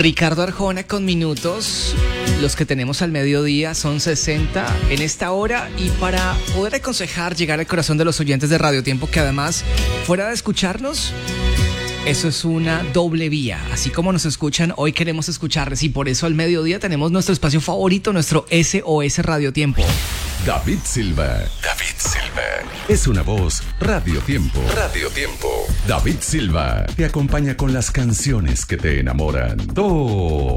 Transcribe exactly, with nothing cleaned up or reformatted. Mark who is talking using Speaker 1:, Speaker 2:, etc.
Speaker 1: Ricardo Arjona con minutos. Los que tenemos al mediodía son sesenta en esta hora. Y para poder aconsejar, llegar al corazón de los oyentes de Radio Tiempo, que además, fuera de escucharnos, eso es una doble vía. Así como nos escuchan, hoy queremos escucharles. Y por eso al mediodía tenemos nuestro espacio favorito, nuestro S O S Radio Tiempo.
Speaker 2: David Silva. David Silva. Es una voz Radio Tiempo. Radio Tiempo. David Silva te acompaña con las canciones que te enamoran. Todo.